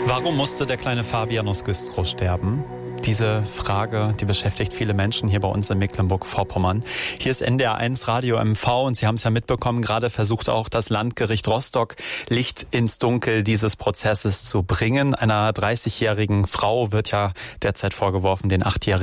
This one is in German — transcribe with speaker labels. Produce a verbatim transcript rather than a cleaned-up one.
Speaker 1: Warum musste der kleine Fabian aus Güstrow sterben? Diese Frage, die beschäftigt viele Menschen hier bei uns in Mecklenburg-Vorpommern. Hier ist N D R eins Radio M V und Sie haben es ja mitbekommen, gerade versucht auch das Landgericht Rostock Licht ins Dunkel dieses Prozesses zu bringen. Einer dreißigjährigen Frau wird ja derzeit vorgeworfen, den achtjährigen